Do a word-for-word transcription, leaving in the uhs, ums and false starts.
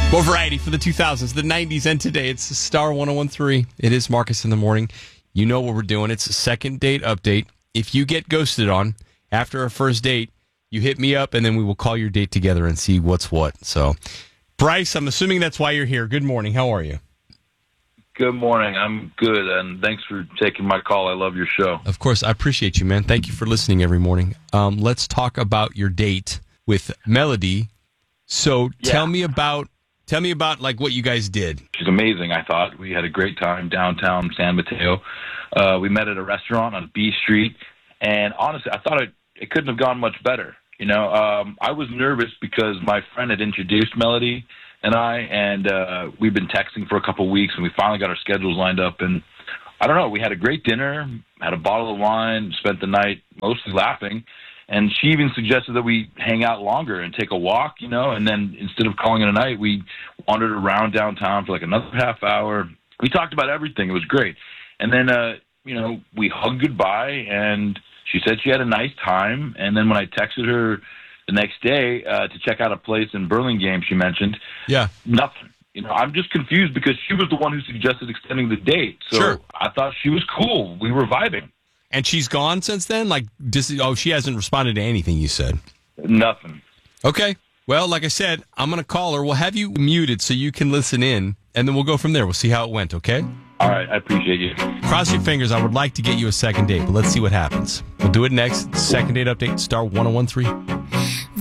More variety for the two thousands, the nineties, and today. It's Star one oh one three. It is Marcus in the Morning. You know what we're doing. It's a second date update. If you get ghosted on after a first date, you hit me up, and then we will call your date together and see what's what. So, Bryce, I'm assuming that's why you're here. Good morning. How are you? Good morning. I'm good, and thanks for taking my call. I love your show. Of course. I appreciate you, man. Thank you for listening every morning. Um, let's talk about your date with Melody. So, Yeah. tell me about... Tell me about, like, what you guys did. She's amazing, I thought. We had a great time downtown San Mateo. Uh, we met at a restaurant on B Street, and honestly, I thought it, it couldn't have gone much better. You know, um, I was nervous because my friend had introduced Melody and I, and uh, we've been texting for a couple weeks, and we finally got our schedules lined up, and I don't know, we had a great dinner, had a bottle of wine, spent the night mostly laughing. And she even suggested that we hang out longer and take a walk, you know, and then instead of calling it a night, we wandered around downtown for like another half hour. We talked about everything. It was great. And then, uh, you know, we hugged goodbye, and she said she had a nice time. And then when I texted her the next day uh, to check out a place in Burlingame, she mentioned, Yeah. nothing. You know, I'm just confused because she was the one who suggested extending the date. So Sure. I thought she was cool. We were vibing. And she's gone since then? Like, dis- oh, she hasn't responded to anything you said. Nothing. Okay. Well, like I said, I'm going to call her. We'll have you muted so you can listen in, and then we'll go from there. We'll see how it went, okay? All right. I appreciate you. Cross your fingers. I would like to get you a second date, but let's see what happens. We'll do it next. Second date update, Star one oh one three.